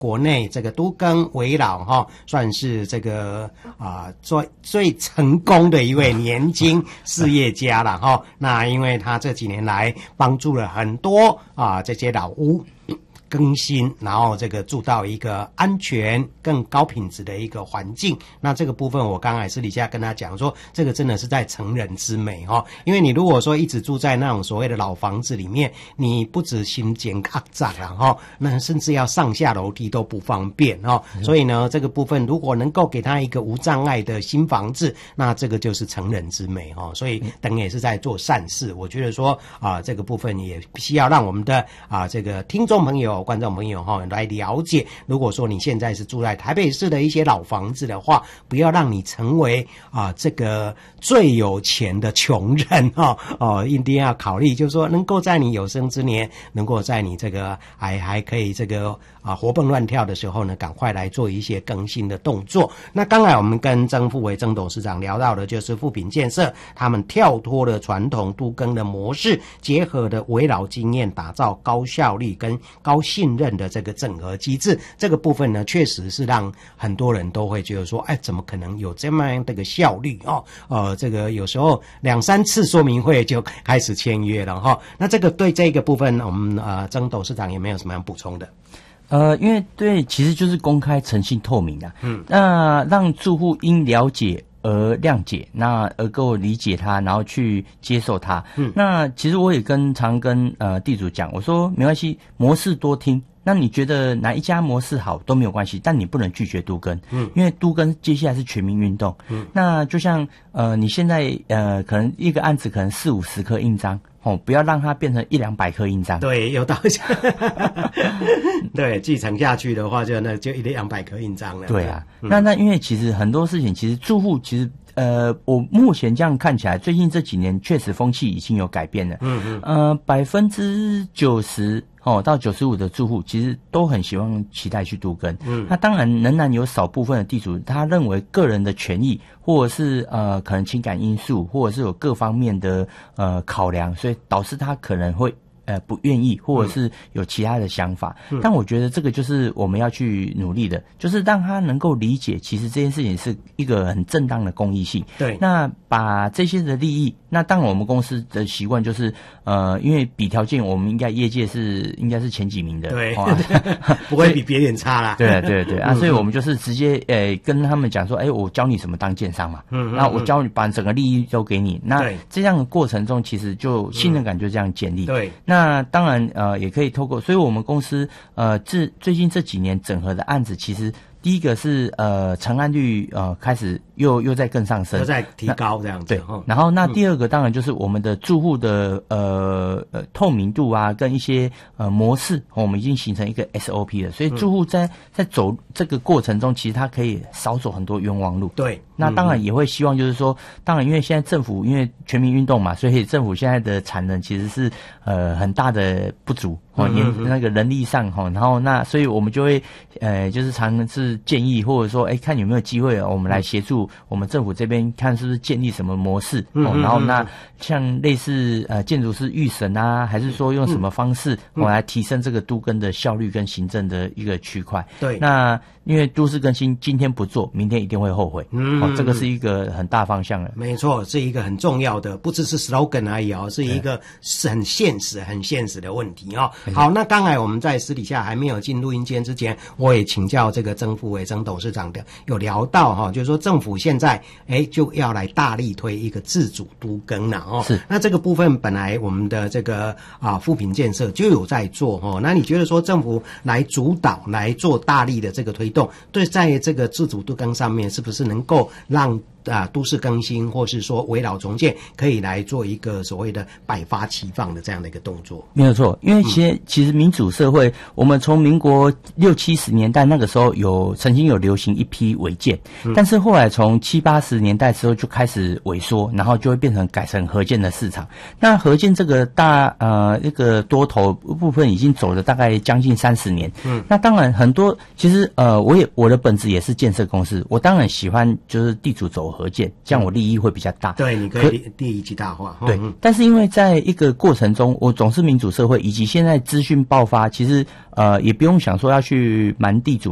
国内这个都更危老哈，算是这个最成功的一位年轻事业家了哈。那因为他这几年来帮助了很多这些老屋更新，然后这个住到一个安全更高品质的一个环境。那这个部分我刚才私底下跟他讲说，这个真的是在成人之美哈。因为你如果说一直住在那种所谓的老房子里面，你不止心间肮脏了哈，那甚至要上下楼梯都不方便哈。所以呢，这个部分如果能够给他一个无障碍的新房子，那这个就是成人之美哈。所以等于也是在做善事。我觉得说这个部分也需要让我们的这个听众朋友、观众朋友来了解。如果说你现在是住在台北市的一些老房子的话，不要让你成为这个最有钱的穷人一定要考虑，就是说能够在你有生之年，能够在你这个还可以这个活蹦乱跳的时候呢，赶快来做一些更新的动作。那刚才我们跟曾富维曾董事长聊到的就是富品建设他们跳脱了传统都更的模式，结合的危老经验，打造高效率跟高信任的这个整合机制。这个部分呢，确实是让很多人都会觉得说，怎么可能有这么样的一个效率这个有时候2-3次说明会就开始签约了哈。那这个对这个部分，我们曾董事长有没有什么样补充的？ 因为对，其实就是公开、诚信、透明啊。那让住户因了解而谅解，那而够理解他，然后去接受他。那其实我也常跟地主讲，我说没关系，模式多听。那你觉得哪一家模式好都没有关系，但你不能拒绝都更，因为都更接下来是全民运动。那就像你现在可能一个案子可能40-50颗印章。不要让它变成100-200颗印章。对，有道理。对，继承下去的话，就100-200颗印章了。对啊，那因为其实很多事情，其实住户其实我目前这样看起来，最近这几年确实风气已经有改变了。90%到95%的住户其实都很期待去都更。那当然仍然有少部分的地主，他认为个人的权益，或者是可能情感因素，或者是有各方面的考量，所以导致他可能会不愿意，或者是有其他的想法。但我觉得这个就是我们要去努力的，就是让他能够理解，其实这件事情是一个很正当的公益性。对，那把这些的利益，那当然我们公司的习惯就是因为比条件，我们业界应该是前几名的。对，不会比别人差啦。对所以我们就是直接跟他们讲说，我教你怎么当建商嘛。那我教你把整个利益都给你。那这样的过程中，其实就信任感就这样建立。对，那当然也可以透过，所以我们公司最近这几年整合的案子，其实第一个是成案率开始又在更上升，又在提高这样子。对，然后那第二个当然就是我们的住户的透明度啊，跟一些模式，我们已经形成一个 SOP 了，所以住户在走这个过程中，其实他可以少走很多冤枉路。对，那当然也会希望就是说，当然因为现在政府因为全民运动嘛，所以政府现在的产能其实是很大的不足。那个人力上然后所以我们就会就是常是建议，或者说看有没有机会我们来协助我们政府这边看是不是建立什么模式然后那像类似建筑师预审啊，还是说用什么方式来提升这个都更的效率跟行政的一个区块。对，那因为都市更新今天不做，明天一定会后悔。这个是一个很大方向的。没错，是一个很重要的，不只是 slogan 而已是一个很现实的问题好，那刚才我们在私底下还没有进录音间之前，我也请教这个曾富维曾董事长的，有聊到就是说政府现在就要来大力推一个自主都更了是。那这个部分本来我们的这个富品建设就有在做那你觉得说政府来主导来做大力的这个推动，对在这个自主都更上面，是不是能够让都市更新或是说危老重建可以来做一个所谓的百发齐放的这样的一个动作？没有错，因为其实民主社会，我们从民国60-70年代那个时候曾经有流行一批违建，但是后来从70-80年代之后就开始萎缩，然后就会改成合建的市场。那合建这个一个多头部分已经走了大概将近30年。那当然很多其实我的本质也是建设公司，我当然喜欢就是地主走合建，这样我利益会比较大。 对，你可以利益极大化。 对，但是因为在一个过程中，我总是民主社会，以及现在资讯爆发，其实也不用想说要去瞒地主